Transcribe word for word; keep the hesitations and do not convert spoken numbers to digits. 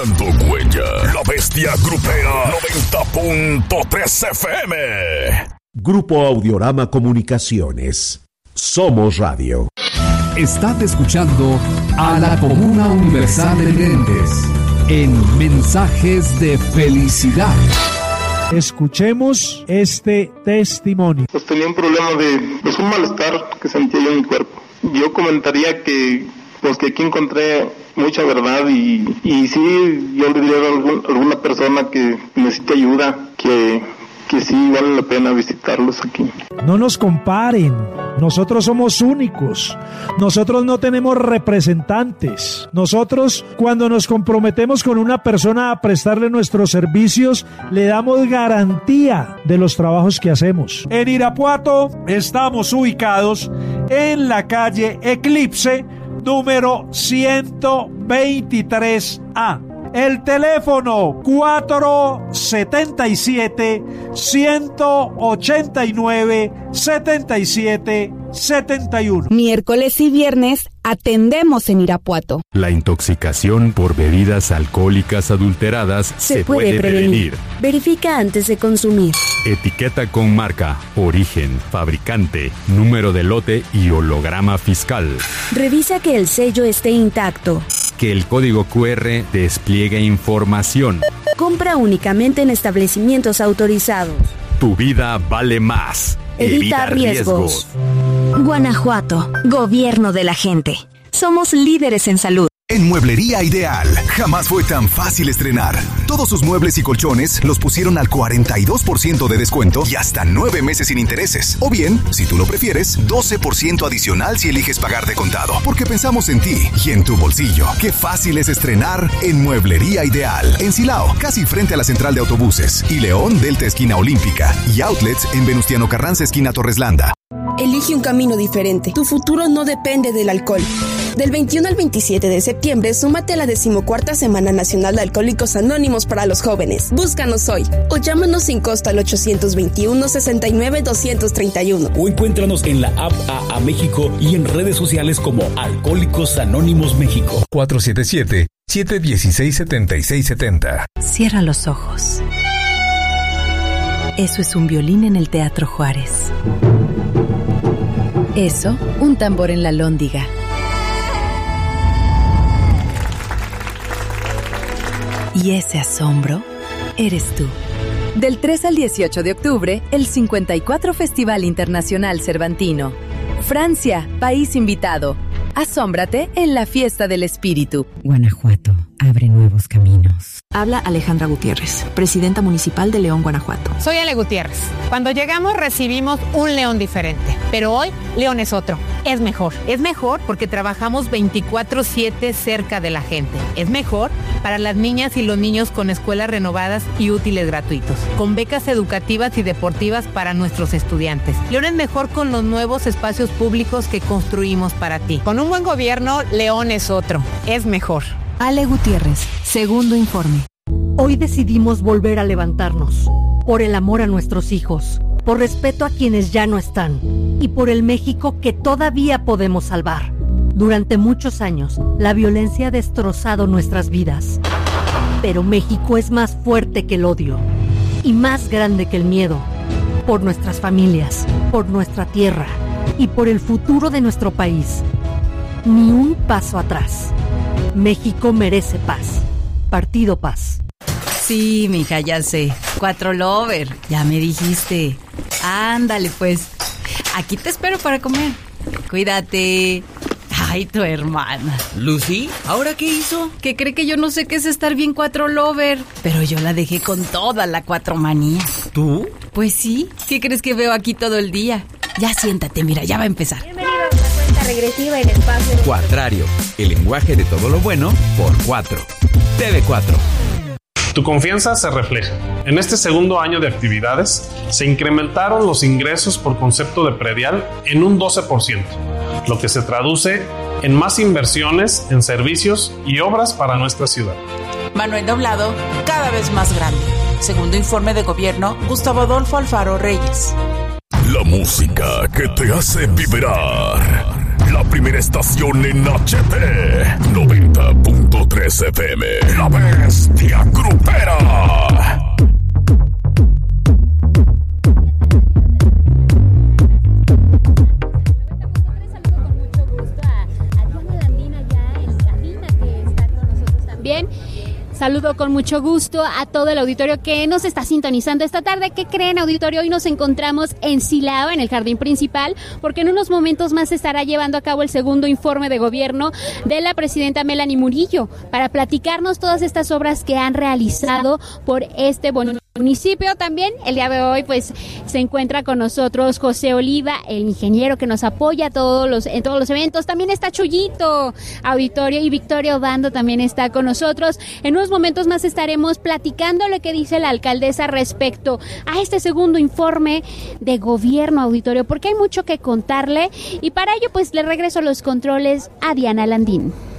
Dejando huella, la bestia grupera noventa punto tres F M. Grupo Audiorama Comunicaciones. Somos Radio. Estás escuchando a la Comuna Universal de Lentes en Mensajes de Felicidad. Escuchemos este testimonio. Pues tenía un problema de, pues un malestar que sentía yo en mi cuerpo. Yo comentaría que, pues que aquí encontré mucha verdad y, y sí, yo le diría a algún, alguna persona que necesite ayuda, que, que sí vale la pena visitarlos aquí. No nos comparen, nosotros somos únicos, nosotros no tenemos representantes. Nosotros, cuando nos comprometemos con una persona a prestarle nuestros servicios, le damos garantía de los trabajos que hacemos. En Irapuato estamos ubicados en la calle Eclipse, número ciento veintitrés A. El teléfono cuatro siete siete, uno ocho nueve, siete siete siete uno. Miércoles y viernes atendemos en Irapuato. La intoxicación por bebidas alcohólicas adulteradas se, se puede, puede prevenir. prevenir. Verifica antes de consumir. Etiqueta con marca, origen, fabricante, número de lote y holograma fiscal. Revisa que el sello esté intacto. Que el código cu erre despliegue información. Compra únicamente en establecimientos autorizados. Tu vida vale más. Evita, Evita riesgos. riesgos. Guanajuato, gobierno de la gente. Somos líderes en salud. En Mueblería Ideal, jamás fue tan fácil estrenar. Todos sus muebles y colchones los pusieron al cuarenta y dos por ciento de descuento y hasta nueve meses sin intereses. O bien, si tú lo prefieres, doce por ciento adicional si eliges pagar de contado. Porque pensamos en ti y en tu bolsillo. Qué fácil es estrenar en Mueblería Ideal. En Silao, casi frente a la central de autobuses. Y León, Delta esquina Olímpica. Y outlets en Venustiano Carranza esquina Torreslanda. Elige un camino diferente. Tu futuro no depende del alcohol. Del veintiuno al veintisiete de septiembre, súmate a la decimocuarta Semana Nacional de Alcohólicos Anónimos para los jóvenes. Búscanos hoy o llámanos sin costo al ochocientos veintiuno, sesenta y nueve, doscientos treinta y uno. O encuéntranos en la app A A México y en redes sociales como Alcohólicos Anónimos México. cuatro siete siete, siete uno seis, siete seis siete cero. Cierra los ojos. Eso es un violín en el Teatro Juárez. Eso, un tambor en la Lóndiga. Y ese asombro eres tú. Del tres al dieciocho de octubre, el cincuenta y cuatro Festival Internacional Cervantino. Francia, país invitado. Asómbrate en la fiesta del espíritu. Guanajuato abre nuevos caminos. Habla Alejandra Gutiérrez, presidenta municipal de León, Guanajuato. Soy Ale Gutiérrez. Cuando llegamos recibimos un León diferente, pero hoy León es otro. Es mejor. Es mejor porque trabajamos veinticuatro siete cerca de la gente. Es mejor para las niñas y los niños con escuelas renovadas y útiles gratuitos, con becas educativas y deportivas para nuestros estudiantes. León es mejor con los nuevos espacios públicos que construimos para ti. Con un buen gobierno, León es otro. Es mejor. Ale Gutiérrez, segundo informe. Hoy decidimos volver a levantarnos, por el amor a nuestros hijos, por respeto a quienes ya no están y por el México que todavía podemos salvar. Durante muchos años, la violencia ha destrozado nuestras vidas, pero México es más fuerte que el odio y más grande que el miedo. Por nuestras familias, por nuestra tierra y por el futuro de nuestro país. Ni un paso atrás. México merece paz. Partido Paz. Sí, mija, ya sé. Cuatro Lover, ya me dijiste. Ándale, pues. Aquí te espero para comer. Cuídate. Ay, tu hermana. ¿Lucy? ¿Ahora qué hizo? Que cree que yo no sé qué es estar bien Cuatro Lover. Pero yo la dejé con toda la cuatro manía. ¿Tú? Pues sí. ¿Qué crees que veo aquí todo el día? Ya siéntate, mira, ya va a empezar. Bienvenidos a la cuenta regresiva en espacio. Cuatrario, el lenguaje de todo lo bueno por cuatro. T V cuatro. Tu confianza se refleja. En este segundo año de actividades, se incrementaron los ingresos por concepto de predial en un doce por ciento, lo que se traduce en más inversiones en servicios y obras para nuestra ciudad. Manuel Doblado, cada vez más grande. Segundo informe de gobierno, Gustavo Adolfo Alfaro Reyes. La música que te hace vibrar. La primera estación en H T. noventa punto tres F M. La Bestia Grupera. Bien, saludo con mucho gusto a todo el auditorio que nos está sintonizando esta tarde. ¿Qué creen, auditorio? Hoy nos encontramos en Silao, en el jardín principal, porque en unos momentos más se estará llevando a cabo el segundo informe de gobierno de la presidenta Melanie Murillo, para platicarnos todas estas obras que han realizado por este bonito municipio. También el día de hoy pues se encuentra con nosotros José Oliva, el ingeniero que nos apoya todos los, en todos los eventos. También está Chuyito, auditorio, y Victoria Obando también está con nosotros. En unos momentos más estaremos platicando lo que dice la alcaldesa respecto a este segundo informe de gobierno, auditorio, porque hay mucho que contarle, y para ello pues le regreso los controles a Diana Landín.